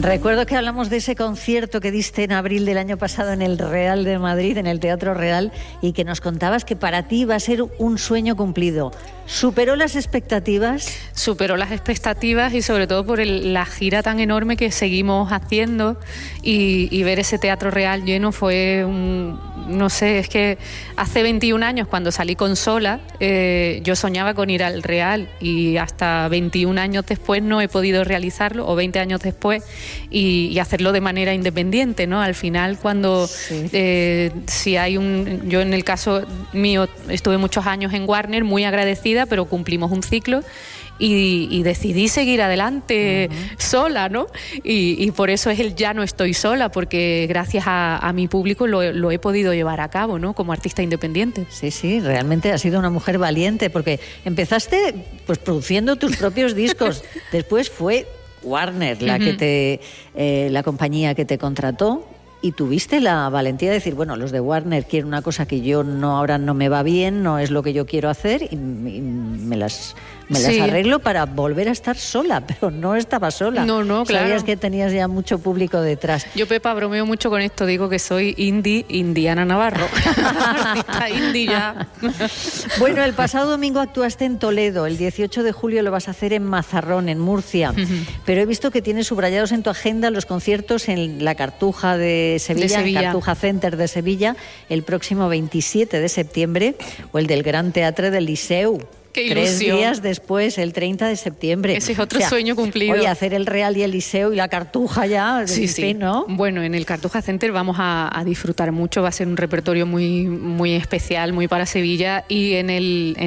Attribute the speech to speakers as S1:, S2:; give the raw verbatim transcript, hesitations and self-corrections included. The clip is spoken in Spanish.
S1: Recuerdo que hablamos de ese concierto que diste en abril del año pasado en el Real de Madrid, en el Teatro Real, y que nos contabas que para ti iba a ser un sueño cumplido. ¿Superó las expectativas?
S2: Superó las expectativas y sobre todo por el, la gira tan enorme que seguimos haciendo y, y ver ese Teatro Real lleno fue un... No sé, es que hace veintiún años cuando salí con Sola, eh, yo soñaba con ir al Real y hasta veintiún años después no he podido realizarlo, o veinte años después, y, y hacerlo de manera independiente, ¿no? Al final cuando, sí. eh, si hay un... Yo en el caso mío estuve muchos años en Warner, muy agradecida, pero cumplimos un ciclo. Y, y decidí seguir adelante uh-huh. sola, ¿no? Y, y por eso es el ya no estoy sola, porque gracias a, a mi público lo, lo he podido llevar a cabo, ¿no? Como artista independiente.
S1: Sí, sí, realmente has sido una mujer valiente, porque empezaste pues produciendo tus propios discos. Después fue Warner la uh-huh. que te, eh, la compañía que te contrató. Y tuviste la valentía de decir, bueno, los de Warner quieren una cosa que yo no ahora no me va bien, no es lo que yo quiero hacer, y, y me las me las sí. arreglo para volver a estar sola, pero no estaba sola.
S2: No, no, claro.
S1: Sabías que tenías ya mucho público detrás.
S2: Yo, Pepa, bromeo mucho con esto, digo que soy indie Indiana Navarro. Artista indie ya.
S1: Bueno, el pasado domingo actuaste en Toledo, el dieciocho de julio lo vas a hacer en Mazarrón, en Murcia, pero he visto que tienes subrayados en tu agenda los conciertos en la Cartuja de Sevilla, de Sevilla. Cartuja Center de Sevilla, el próximo veintisiete de septiembre, o el del Gran Teatre del Liceu.
S2: ¡Qué
S1: Tres
S2: ilusión!
S1: días después, el treinta de septiembre.
S2: Ese es otro
S1: o sea,
S2: sueño cumplido.
S1: Oye, hacer el Real y el Liceu y la Cartuja ya,
S2: sí,
S1: en
S2: sí.
S1: fin, ¿no?
S2: Bueno, en el Cartuja Center vamos a, a disfrutar mucho, va a ser un repertorio muy, muy especial, muy para Sevilla, y en el... En